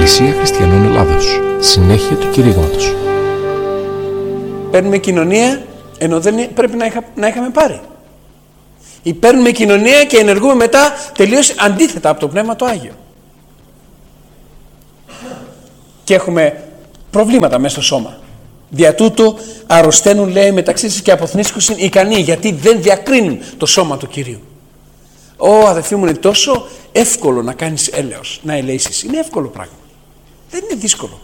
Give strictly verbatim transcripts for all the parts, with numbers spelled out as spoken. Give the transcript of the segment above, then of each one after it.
Εκκλησία Χριστιανών Ελλάδος. Συνέχεια του κηρύγματος. Παίρνουμε κοινωνία ενώ δεν πρέπει να, είχα, να είχαμε πάρει. Ή παίρνουμε κοινωνία και ενεργούμε μετά τελείως αντίθετα από το Πνεύμα το Άγιο. Και έχουμε προβλήματα μέσα στο σώμα. Δια τούτου αρρωσταίνουν, λέει, μεταξύ σας και αποθνίσκουσιν ικανοί, γιατί δεν διακρίνουν το σώμα του Κυρίου. Ω αδελφοί μου, είναι τόσο εύκολο να κάνεις έλεος, να ελέησεις. Είναι εύκολο πράγμα. Δεν είναι δύσκολο.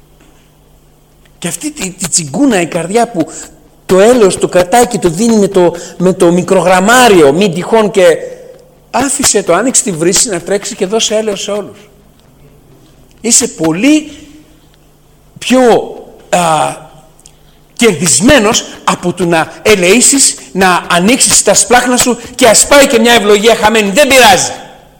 Και αυτή τη, τη τσιγκούνα η καρδιά που το έλεος το κρατάει και το δίνει με το, με το μικρογραμμάριο, μην τυχόν, και άφησε το, άνοιξε τη βρύση να τρέξει και δώσε έλεος σε όλους. Είσαι πολύ πιο α, κερδισμένος από το να ελεήσεις, να ανοίξεις τα σπλάχνα σου και ας πάει και μια ευλογία χαμένη, δεν πειράζει,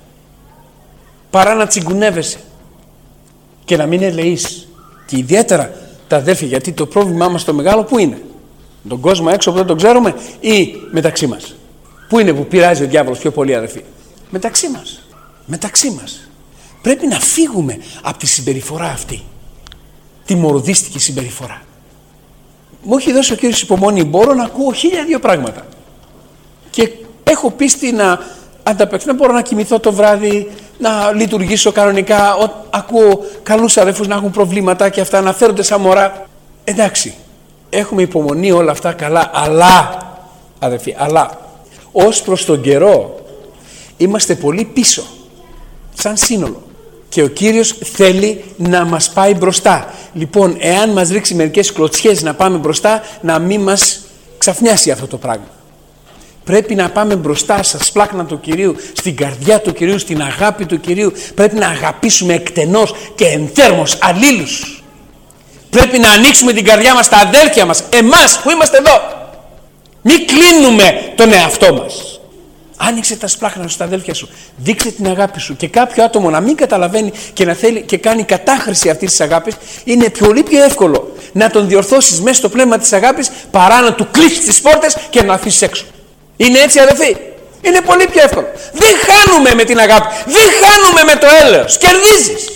παρά να τσιγκουνεύεσαι και να μην ελεείς. Και ιδιαίτερα τα αδέρφια, γιατί το πρόβλημά μας το μεγάλο που είναι? Τον κόσμο έξω που δεν τον ξέρουμε ή μεταξύ μας? Πού είναι που πειράζει ο διάβολος πιο πολύ, αδερφοί? Μεταξύ μας. Μεταξύ μας. Πρέπει να φύγουμε από τη συμπεριφορά αυτή, τη μοροδίστικη συμπεριφορά. Μου έχει δώσει ο Κύριος υπομονή, μπορώ να ακούω χίλια δύο πράγματα και έχω πίστη να ανταπεξέλθω, να μπορώ να κοιμηθώ το βράδυ, να λειτουργήσω κανονικά. Ο, ακούω καλούς αδερφούς να έχουν προβλήματα και αυτά να φέρονται σαν μωρά. Εντάξει, έχουμε υπομονή, όλα αυτά καλά, αλλά αδερφοί, αλλά ως προς τον καιρό είμαστε πολύ πίσω σαν σύνολο και ο Κύριος θέλει να μας πάει μπροστά. Λοιπόν, εάν μας ρίξει μερικές κλωτσιές να πάμε μπροστά, να μην μας ξαφνιάσει αυτό το πράγμα. Πρέπει να πάμε μπροστά στα σπλάχνα του Κυρίου, στην καρδιά του Κυρίου, στην αγάπη του Κυρίου. Πρέπει να αγαπήσουμε εκτενώς και ενθέρμως αλλήλους. Πρέπει να ανοίξουμε την καρδιά μας στα αδέρφια μας, εμάς που είμαστε εδώ. Μην κλείνουμε τον εαυτό μας. Άνοιξε τα σπλάχνα σου στα αδέλφια σου. Δείξε την αγάπη σου. Και κάποιο άτομο να μην καταλαβαίνει και να θέλει και κάνει κατάχρηση αυτής της αγάπης, είναι πολύ πιο εύκολο να τον διορθώσεις μέσα στο πνεύμα της αγάπης παρά να του κλείσεις τις πόρτες και να τον αφήσεις έξω. Είναι έτσι, αδελφοί? Είναι πολύ πιο εύκολο. Δεν χάνουμε με την αγάπη. Δεν χάνουμε με το έλεος. Κερδίζεις.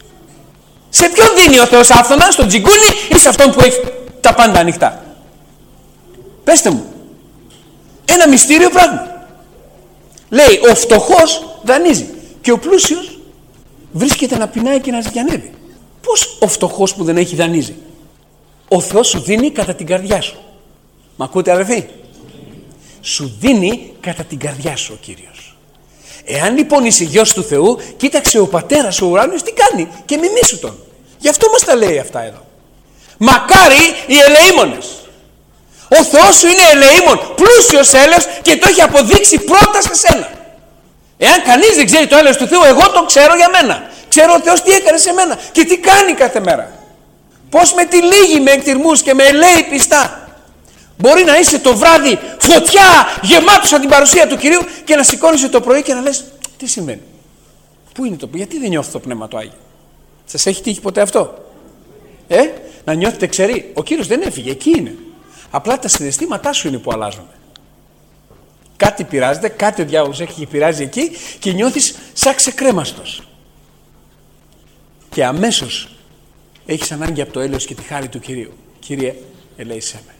Σε ποιον δίνει ο Θεός άφθονα? Στον τσιγκούνι ή σε αυτόν που έχει τα πάντα ανοιχτά? Πέστε μου. Ένα μυστήριο πράγμα. Λέει, ο φτωχός δανείζει και ο πλούσιος βρίσκεται να πεινάει και να ζητιανεύει. Πώς ο φτωχός που δεν έχει δανείζει? Ο Θεός σου δίνει κατά την καρδιά σου. Μ' ακούτε, αδερφοί? Σου δίνει κατά την καρδιά σου ο Κύριος. Εάν λοιπόν είσαι γιος του Θεού, κοίταξε ο πατέρας ο ουράνιος τι κάνει και μιμήσου τον. Γι' αυτό μας τα λέει αυτά εδώ. Μακάρι οι ελεήμονες. Ο Θεός σου είναι ελεήμων, πλούσιος έλεος και το έχει αποδείξει πρώτα σε σένα. Εάν κανείς δεν ξέρει το έλεος του Θεού, εγώ το ξέρω για μένα. Ξέρω ο Θεός τι έκανε σε μένα και τι κάνει κάθε μέρα. Πώς με τυλίγει με εκτιρμούς και με ελέει πιστά. Μπορεί να είσαι το βράδυ φωτιά, γεμάτος από την παρουσία του Κυρίου και να σηκώνεσαι το πρωί και να λες, τι συμβαίνει? Πού είναι το, γιατί δεν νιώθω το Πνεύμα το Άγιο? Σας έχει τύχει ποτέ αυτό? Ε, να νιώθετε ξεροί? Ο Κύριος δεν έφυγε, εκεί είναι. Απλά τα συναισθήματά σου είναι που αλλάζουν. Κάτι πειράζεται, κάτι ο διάβολος έχει πειράζει εκεί και νιώθεις σαν ξεκρέμαστος. Και αμέσως έχεις ανάγκη από το έλεος και τη χάρη του Κυρίου. Κύριε, ελέησέ με.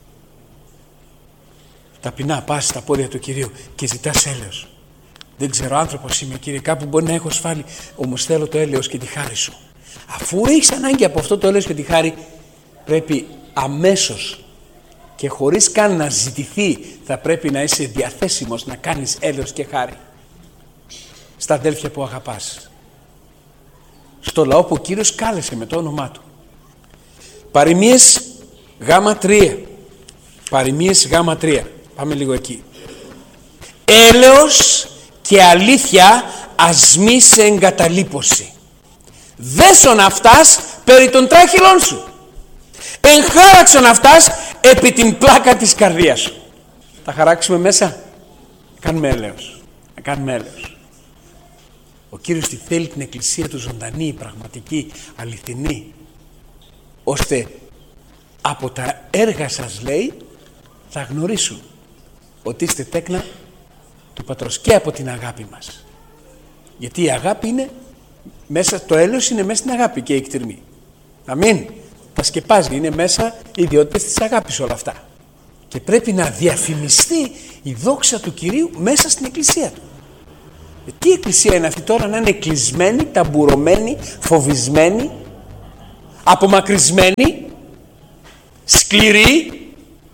Ταπεινά πας στα πόδια του Κυρίου και ζητάς έλεος. Δεν ξέρω, άνθρωπος είμαι, Κύριε, κάπου μπορεί να έχω σφάλει, όμως θέλω το έλεος και τη χάρη σου. Αφού έχεις ανάγκη από αυτό το έλεος και τη χάρη, πρέπει αμέσως και χωρίς καν να ζητηθεί, θα πρέπει να είσαι διαθέσιμος να κάνεις έλεος και χάρη στα αδέλφια που αγαπάς, στο λαό που ο Κύριος κάλεσε με το όνομά του. Παροιμίες γάμα τρία. Παροιμίες γάμα τρία. Πάμε λίγο εκεί. Έλεος και αλήθεια ας μη σε εγκαταλείπωση. Δέσον αυτάς περί των τράχυλών σου. Εγχάραξον αυτάς επί την πλάκα της καρδίας σου. Θα χαράξουμε μέσα. Κάνουμε έλεος. Να κάνουμε έλεος. Ο Κύριος τη θέλει την εκκλησία του ζωντανή, πραγματική, αληθινή, ώστε από τα έργα σας, λέει, θα γνωρίσουν ότι είστε τέκνα του Πατρός και από την αγάπη μας. Γιατί η αγάπη είναι Μέσα, το έλεος είναι μέσα στην αγάπη και η εκτιρμή. Αμήν. Τα σκεπάζει, είναι μέσα οι ιδιότητες της αγάπης όλα αυτά. Και πρέπει να διαφημιστεί η δόξα του Κυρίου μέσα στην εκκλησία του. Ε, τι εκκλησία είναι αυτή τώρα, να είναι κλεισμένη, ταμπουρωμένη, φοβισμένη, απομακρυσμένη, σκληρή?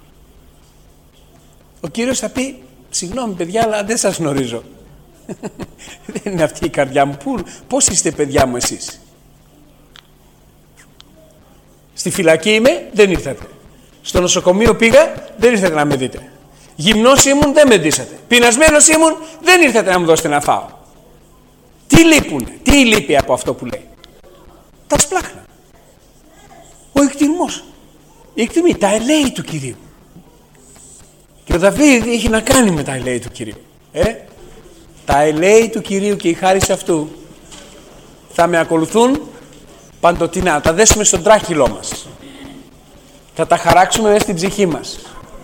Ο Κύριος θα πει, συγγνώμη παιδιά, αλλά δεν σας γνωρίζω. Δεν είναι αυτή η καρδιά μου. Πού, πώς είστε παιδιά μου εσείς? Στη φυλακή είμαι, δεν ήρθατε. Στο νοσοκομείο πήγα, δεν ήρθατε να με δείτε. Γυμνός ήμουν, δεν με ντύσατε. Πεινασμένος ήμουν, δεν ήρθατε να μου δώσετε να φάω. Τι λείπουνε, τι λείπει από αυτό που λέει? Τα σπλάχνα. Ο εκτιμός. Η εκτιμή, τα ελέη του Κυρίου. Και ο Δαβίδ είχε να κάνει με τα ελέη του Κυρίου. Ε? Τα ελέη του Κυρίου και η χάρις αυτού θα με ακολουθούν παντοτινά. Τα δέσουμε στον τράχυλό μας. Θα τα χαράξουμε μέσα στην ψυχή μας.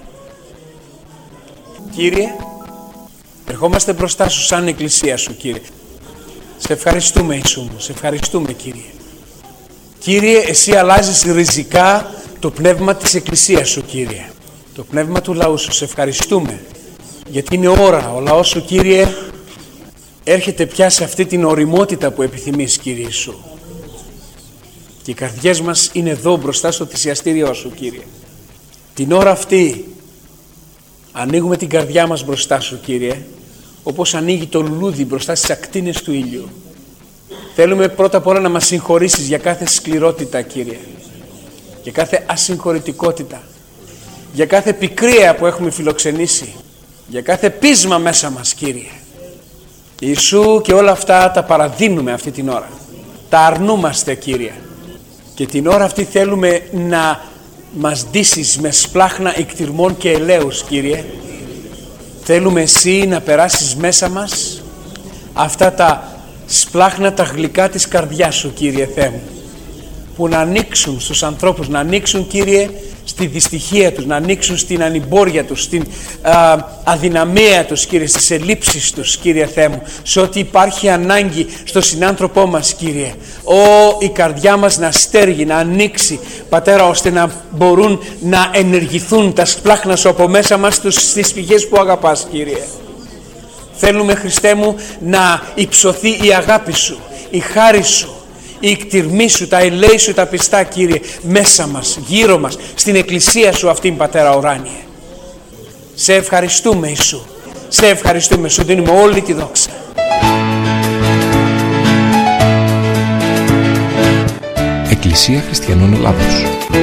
Κύριε, ερχόμαστε μπροστά σου σαν εκκλησία σου, Κύριε. Σε ευχαριστούμε, Ιησού μου. Σε ευχαριστούμε, Κύριε. Κύριε, εσύ αλλάζεις ριζικά το πνεύμα της εκκλησίας σου, Κύριε. Το πνεύμα του λαού σου. Σε ευχαριστούμε. Γιατί είναι ώρα. Ο λαός σου, Κύριε, έρχεται πια σε αυτή την ωριμότητα που επιθυμείς, Κύριε Ιησού. Και οι καρδιές μας είναι εδώ μπροστά στο θυσιαστήριό σου, Κύριε. Την ώρα αυτή ανοίγουμε την καρδιά μας μπροστά σου, Κύριε, όπως ανοίγει το λουλούδι μπροστά στις ακτίνες του ήλιου. Θέλουμε πρώτα απ' όλα να μας συγχωρήσεις για κάθε σκληρότητα, Κύριε, για κάθε ασυγχωρητικότητα, για κάθε πικρία που έχουμε φιλοξενήσει, για κάθε πείσμα μέσα μας, Κύριε. Ιησού, και όλα αυτά τα παραδίνουμε αυτή την ώρα. Τα αρνούμαστε, Κύριε. Και την ώρα αυτή θέλουμε να μας ντύσεις με σπλάχνα εκτιρμών και ελαίους, Κύριε. Θέλουμε εσύ να περάσεις μέσα μας αυτά τα σπλάχνα, τα γλυκά της καρδιάς σου, Κύριε Θεέ μου, που να ανοίξουν στους ανθρώπους, να ανοίξουν, Κύριε, στη δυστυχία τους, να ανοίξουν στην ανημπόρια τους, στην α, αδυναμία τους, Κύριε, στις ελλείψεις τους, Κύριε Θεέ μου, σε ό,τι υπάρχει ανάγκη στο συνάνθρωπό μας, Κύριε. Ω, η καρδιά μας να στέργει, να ανοίξει, Πατέρα, ώστε να μπορούν να ενεργηθούν τα σπλάχνα σου από μέσα μας στις πηγές που αγαπάς, Κύριε. Θέλουμε, Χριστέ μου, να υψωθεί η αγάπη σου, η χάρη σου, η εκτιρμή σου, τα ελέη σου, τα πιστά, Κύριε, μέσα μας, γύρω μας, στην εκκλησία σου αυτήν, Πατέρα ουράνιε. Σε ευχαριστούμε, Ιησού. Σε ευχαριστούμε, σου δίνουμε όλη τη δόξα. Εκκλησία Χριστιανών Ελλάδος.